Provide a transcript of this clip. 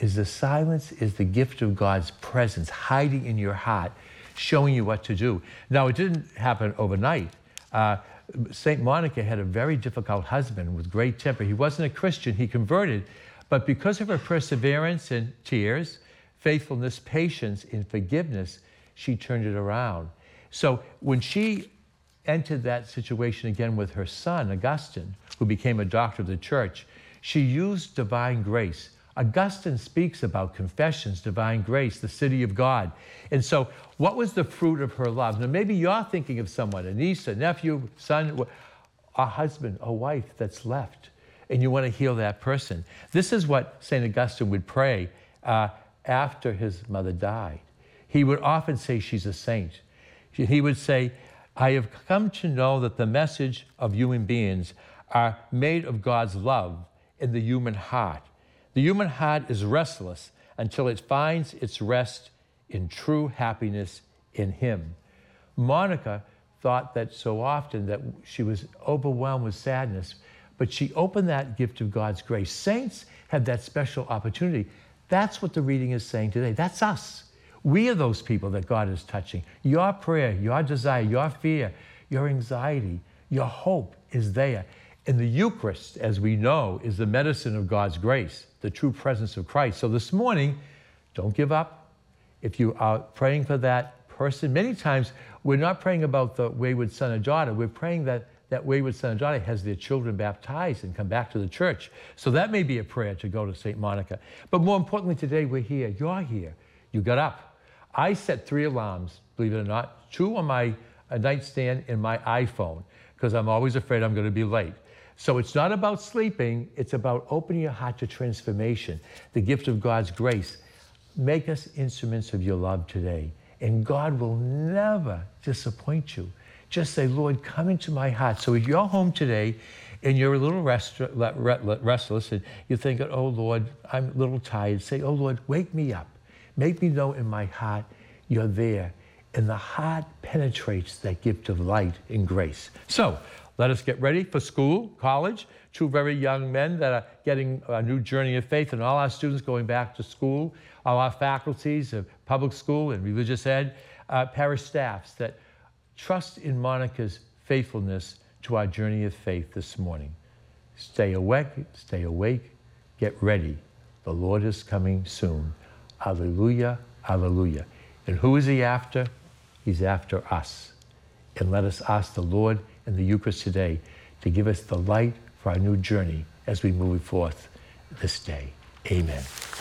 is the silence is the gift of God's presence hiding in your heart, showing you what to do. Now, it didn't happen overnight. St. Monica had a very difficult husband with great temper. He wasn't a Christian, he converted, but because of her perseverance and tears, faithfulness, patience, and forgiveness, she turned it around. So when she entered that situation again with her son, Augustine, who became a doctor of the church, she used divine grace. Augustine speaks about confessions, divine grace, the city of God. And so what was the fruit of her love? Now, maybe you're thinking of someone, a niece, a nephew, son, a husband, a wife that's left, and you want to heal that person. This is what St. Augustine would pray after his mother died. He would often say she's a saint. He would say, I have come to know that the message of human beings are made of God's love in the human heart. The human heart is restless until it finds its rest in true happiness in Him. Monica thought that so often that she was overwhelmed with sadness, but she opened that gift of God's grace. Saints have that special opportunity. That's what the reading is saying today. That's us. We are those people that God is touching. Your prayer, your desire, your fear, your anxiety, your hope is there. And the Eucharist, as we know, is the medicine of God's grace, the true presence of Christ. So this morning, don't give up. If you are praying for that person, many times we're not praying about the wayward son or daughter. We're praying that that wayward son or daughter has their children baptized and come back to the church. So that may be a prayer to go to St. Monica. But more importantly, today we're here. You're here. You got up. I set 3 alarms, believe it or not, 2 on my nightstand and my iPhone, because I'm always afraid I'm going to be late. So it's not about sleeping, it's about opening your heart to transformation, the gift of God's grace. Make us instruments of your love today, and God will never disappoint you. Just say, Lord, come into my heart. So if you're home today and you're a little restless and you're thinking, oh Lord, I'm a little tired, say, oh Lord, wake me up. Make me know in my heart you're there. And the heart penetrates that gift of light and grace. So let us get ready for school, college, 2 very young men that are getting a new journey of faith, and all our students going back to school, all our faculties of public school and religious ed, parish staffs that trust in Monica's faithfulness to our journey of faith this morning. Stay awake, get ready. The Lord is coming soon. Alleluia, alleluia. And who is He after? He's after us. And let us ask the Lord in the Eucharist today to give us the light for our new journey as we move forth this day. Amen.